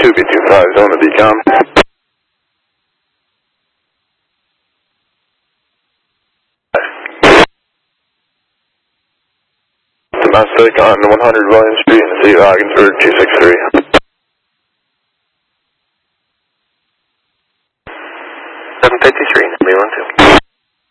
2B25, zone of decom. Domestic on 100 William Street in the city of Ogdensburg, 263. 753, 312.